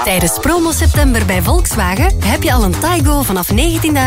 Tijdens promo september bij Volkswagen heb je al een Taigo vanaf €19.990.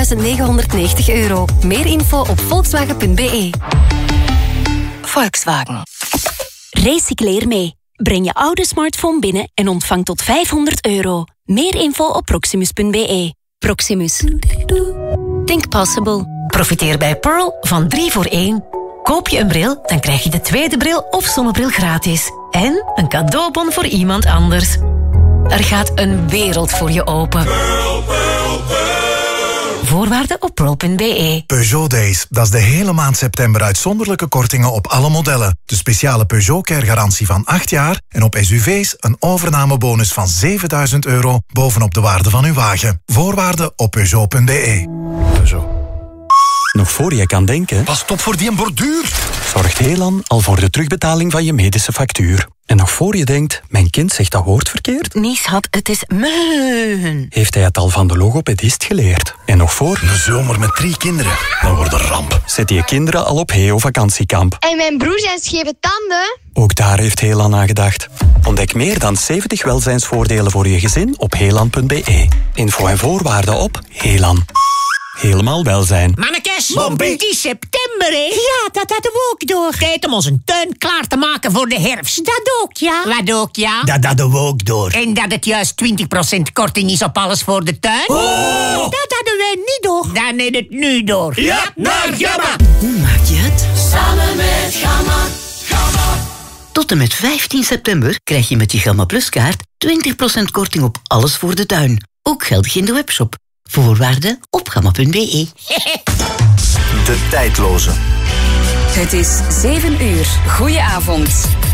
Meer info op volkswagen.be. Volkswagen. Recycleer mee. Breng je oude smartphone binnen en ontvang tot €500. Meer info op proximus.be. Proximus. Think possible. Profiteer bij Pearl van 3 voor 1. Koop je een bril, dan krijg je de tweede bril of zonnebril gratis. En een cadeaubon voor iemand anders. Er gaat een wereld voor je open. Pearl, Pearl, Pearl. Voorwaarden op pearl.be. Peugeot Days, dat is de hele maand september uitzonderlijke kortingen op alle modellen. De speciale Peugeot Care garantie van 8 jaar en op SUV's een overnamebonus van €7.000 bovenop de waarde van uw wagen. Voorwaarden op Peugeot.be. Peugeot. Nog voor je kan denken... Pas op voor die borduur. Zorgt Helan al voor de terugbetaling van je medische factuur. En nog voor je denkt, mijn kind zegt dat woord verkeerd... Nee, schat, het is meun. Heeft hij het al van de logopedist geleerd. En nog voor... Een zomer met 3 kinderen. Dan wordt een ramp. Zet je kinderen al op Heo-vakantiekamp. En mijn broer zijn scheve tanden. Ook daar heeft Helan aan gedacht. Ontdek meer dan 70 welzijnsvoordelen voor je gezin op helan.be. Info en voorwaarden op Helan. Helemaal welzijn. Mannekes, het is september, hè? Ja, dat hadden we ook door. Tijd om onze tuin klaar te maken voor de herfst. Dat ook, ja. Wat ook, ja? Dat hadden we ook door. En dat het juist 20% korting is op alles voor de tuin? Oh! Dat hadden wij niet door. Dan is het nu door. Ja, naar Gamma! Hoe maak je het? Samen met Gamma. Gamma. Tot en met 15 september krijg je met je Gamma Plus kaart 20% korting op alles voor de tuin. Ook geldig in de webshop. Voorwaarden op gamma.be. De tijdloze. Het is 7 uur. Goedenavond.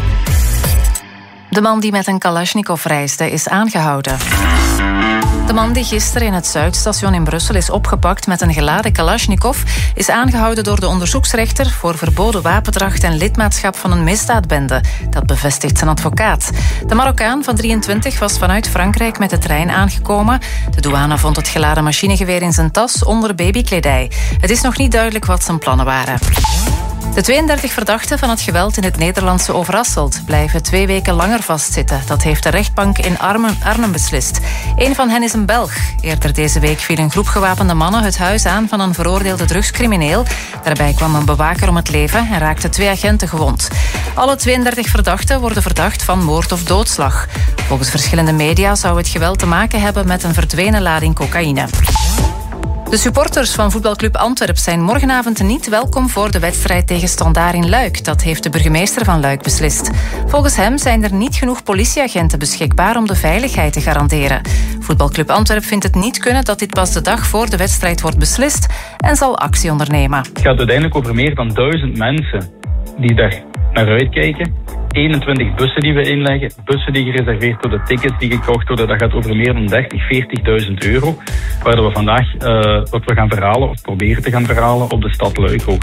De man die met een Kalashnikov reisde is aangehouden. De man die gisteren in het Zuidstation in Brussel is opgepakt met een geladen Kalashnikov is aangehouden door de onderzoeksrechter voor verboden wapendracht en lidmaatschap van een misdaadbende. Dat bevestigt zijn advocaat. De Marokkaan van 23 was vanuit Frankrijk met de trein aangekomen. De douane vond het geladen machinegeweer in zijn tas onder babykledij. Het is nog niet duidelijk wat zijn plannen waren. De 32 verdachten van het geweld in het Nederlandse Overasselt blijven 2 weken langer vastzitten. Dat heeft de rechtbank in Arnhem beslist. Een van hen is een Belg. Eerder deze week viel een groep gewapende mannen het huis aan van een veroordeelde drugscrimineel. Daarbij kwam een bewaker om het leven en raakten 2 agenten gewond. Alle 32 verdachten worden verdacht van moord of doodslag. Volgens verschillende media zou het geweld te maken hebben met een verdwenen lading cocaïne. De supporters van voetbalclub Antwerp zijn morgenavond niet welkom voor de wedstrijd tegen Standaard in Luik. Dat heeft de burgemeester van Luik beslist. Volgens hem zijn er niet genoeg politieagenten beschikbaar om de veiligheid te garanderen. Voetbalclub Antwerp vindt het niet kunnen dat dit pas de dag voor de wedstrijd wordt beslist en zal actie ondernemen. Het gaat uiteindelijk over meer dan 1000 mensen die daar naar uitkijken. 21 bussen die we inleggen, bussen die gereserveerd worden, tickets die gekocht worden. Dat gaat over meer dan 40.000 euro. Waar we vandaag wat we gaan verhalen, of proberen te gaan verhalen, op de stad Luik ook.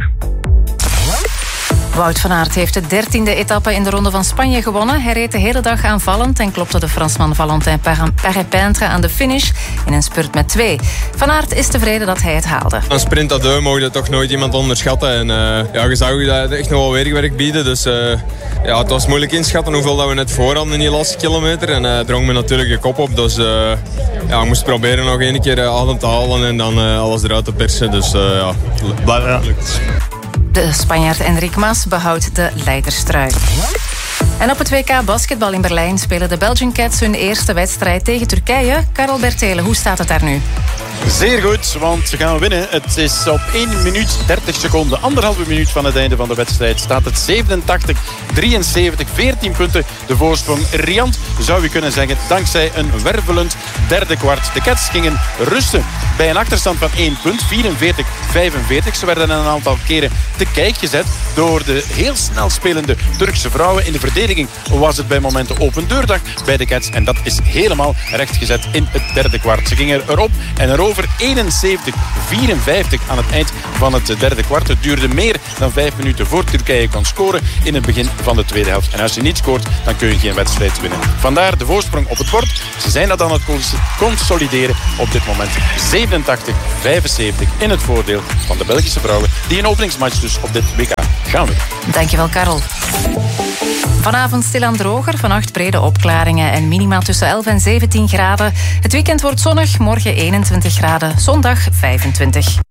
Wout van Aert heeft de 13e etappe in de Ronde van Spanje gewonnen. Hij reed de hele dag aanvallend en klopte de Fransman Valentin Paré-Peintre aan de finish in een spurt met 2. Van Aert is tevreden dat hij het haalde. Een sprint à deux mogen toch nooit iemand onderschatten. En je zag dat het echt nog wel werkwerk bieden. Dus het was moeilijk inschatten hoeveel dat we net voor hadden in die laatste kilometer. En drong me natuurlijk de kop op. Dus we moesten proberen nog 1 keer adem te halen en dan alles eruit te persen. Dus blijft lukt. De Spanjaard Enric Mas behoudt de leiderstrui. En op het WK basketbal in Berlijn spelen de Belgian Cats hun eerste wedstrijd tegen Turkije. Karel Bertelen, hoe staat het daar nu? Zeer goed, want ze gaan winnen. Het is op 1 minuut 30 seconden, 1,5 minuut van het einde van de wedstrijd. Staat het 87-73, 14 punten de voorsprong. Riant, zou je kunnen zeggen, dankzij een wervelend derde kwart. De Cats gingen rusten bij een achterstand van 1 punt, 44-45. Ze werden een aantal keren te kijk gezet door de heel snel spelende Turkse vrouwen. In de verdediging was het bij momenten open deurdag bij de Cats. En dat is helemaal rechtgezet in het derde kwart. Ze gingen erop en erover 71-54 aan het eind van het derde kwart. Het duurde meer dan 5 minuten voor Turkije kon scoren in het begin van de tweede helft. En als je niet scoort, dan kun je geen wedstrijd winnen. Vandaar de voorsprong op het bord. Ze zijn dat aan het consolideren op dit moment. 87-75 in het voordeel van de Belgische vrouwen die een openingsmatch dus op dit WK gaan winnen. Dankjewel, Karel. Vanavond stilaan droger, vannacht brede opklaringen en minima tussen 11 en 17 graden. Het weekend wordt zonnig, morgen 21 graden, zondag 25.